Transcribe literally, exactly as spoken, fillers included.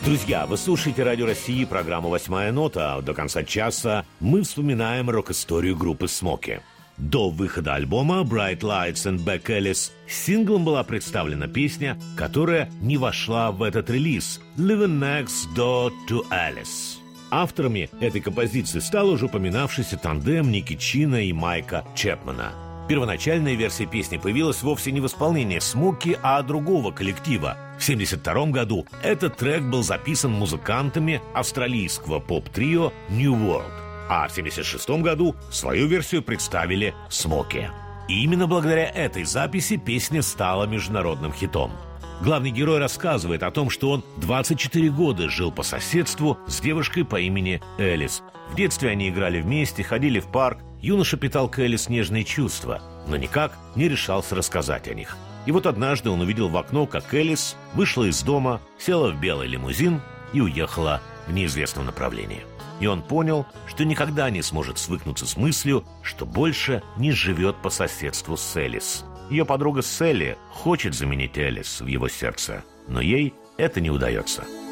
Друзья, вы слушаете Радио России, программу «Восьмая нота». До конца часа мы вспоминаем рок-историю группы «Смоки». До выхода альбома «Bright Lights and Back Alice» синглом была представлена песня, которая не вошла в этот релиз «Living Next Door to Alice». Авторами этой композиции стал уже упоминавшийся тандем Ники Чина и Майка Чепмана. Первоначальная версия песни появилась вовсе не в исполнении «Смоки», а другого коллектива. В семьдесят втором году этот трек был записан музыкантами австралийского поп-трио New World, а в семьдесят шестом году свою версию представили «Смоки». И именно благодаря этой записи песня стала международным хитом. Главный герой рассказывает о том, что он двадцать четыре года жил по соседству с девушкой по имени Элис. В детстве они играли вместе, ходили в парк. Юноша питал к Элис нежные чувства, но никак не решался рассказать о них. И вот однажды он увидел в окно, как Элис вышла из дома, села в белый лимузин и уехала в неизвестном направлении. И он понял, что никогда не сможет свыкнуться с мыслью, что больше не живет по соседству с Элис. Ее подруга Селли хочет заменить Элис в его сердце, но ей это не удается.